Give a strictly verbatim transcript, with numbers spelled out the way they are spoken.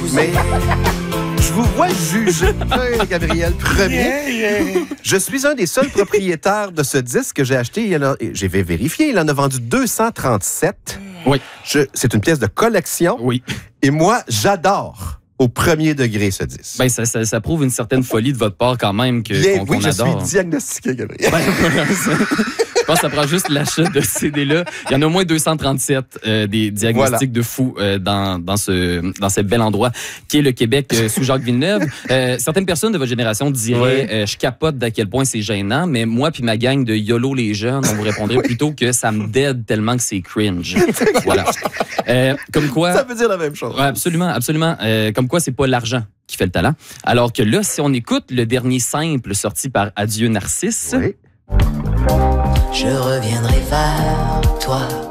Mais je vous vois juger, Gabriel, premier. Yeah, yeah. Je suis un des seuls propriétaires de ce disque que j'ai acheté. Il en a, j'ai vérifié, il en a vendu deux cent trente-sept. Oui. Je, c'est une pièce de collection. Oui. Et moi, j'adore au premier degré ce disque. Ben, ça, ça, ça prouve une certaine folie de votre part quand même que, Bien, qu'on, oui, qu'on je adore. suis diagnostiqué, Gabriel. Ben, je pense que ça prend juste l'achat de ce C D-là. Il y en a au moins deux cent trente-sept euh, des diagnostics voilà. de fous euh, dans, dans, ce, dans ce bel endroit qui est le Québec euh, sous Jacques Villeneuve. Euh, certaines personnes de votre génération diraient ouais. euh, je capote d'à quel point c'est gênant, mais moi puis ma gang de YOLO les jeunes, on vous répondrait plutôt que ça me dead tellement que c'est cringe. Voilà. Euh, comme quoi... Ça veut dire la même chose. Ouais, absolument, absolument. Euh, comme quoi, c'est pas l'argent qui fait le talent. Alors que là, si on écoute le dernier simple sorti par Adieu Narcisse... Oui. Je reviendrai vers toi.